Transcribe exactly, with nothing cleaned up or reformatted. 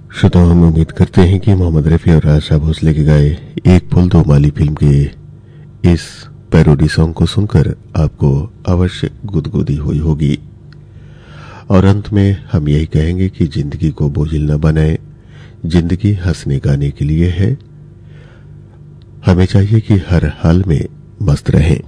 श्रोताओं, हम उम्मीद करते हैं कि मोहम्मद रफी और आशा भोसले के गाए एक फूल दो माली फिल्म के इस पैरोडी सॉन्ग को सुनकर आपको अवश्य गुदगुदी हुई होगी। और अंत में हम यही कहेंगे कि जिंदगी को बोझिल न बनाएं। जिंदगी हंसने गाने के लिए है। हमें चाहिए कि हर हाल में मस्त रहें।